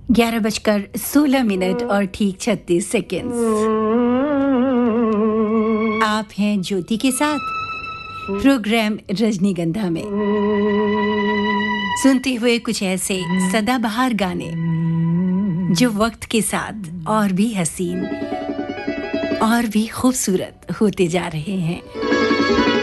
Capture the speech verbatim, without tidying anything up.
ग्यारह बजकर सोलह मिनट और ठीक छत्तीस सेकेंड। आप हैं ज्योति के साथ प्रोग्राम रजनीगंधा में, सुनते हुए कुछ ऐसे सदाबहार गाने जो वक्त के साथ और भी हसीन और भी खूबसूरत होते जा रहे हैं।